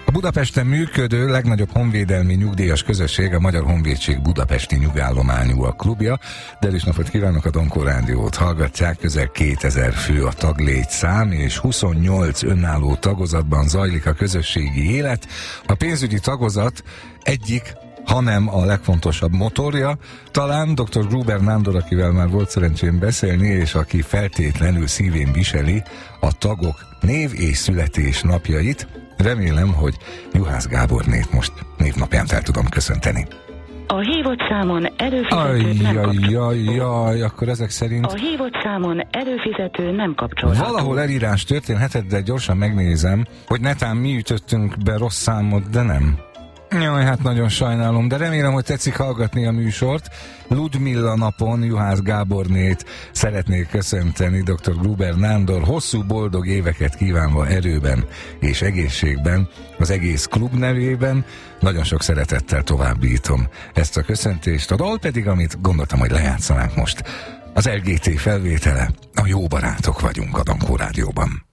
A Budapesten működő legnagyobb honvédelmi nyugdíjas közösség a Magyar Honvédség Budapesti Nyugállományúak klubja. De is napot kívánok, a Donkor Rádiót hallgatják, közel 2000 fő a taglétszám, és 28 önálló tagozatban zajlik a közösségi élet. A pénzügyi tagozat egyik, hanem a legfontosabb motorja, talán dr. Gruber Nándor, akivel már volt szerencsém beszélni, és aki feltétlenül szívén viseli a tagok név- és születésnapjait. Remélem, hogy Juhász Gábornét most névnapján fel tudom köszönteni. A hívott számon előfizető nem kapcsolható. Akkor ezek szerint... A hívott számon előfizető nem kapcsolható. Valahol elírás történhetett, de gyorsan megnézem, hogy netán mi ütöttünk be rossz számot, de nem. Jaj, hát nagyon sajnálom, de remélem, hogy tetszik hallgatni a műsort. Ludmilla napon Juhász Gábornét szeretnék köszönteni, dr. Gruber Nándor, hosszú boldog éveket kívánva erőben és egészségben, az egész klub nevében. Nagyon sok szeretettel továbbítom ezt a köszöntést. A dal pedig, amit gondoltam, hogy lejátszanánk most, az LGT felvétele, a Jó barátok vagyunk a Donkor Rádióban.